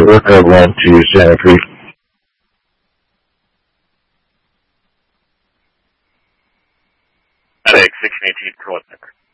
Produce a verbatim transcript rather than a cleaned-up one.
Worker one to Santa Cruz. Alex, six eighteen, Coordinate.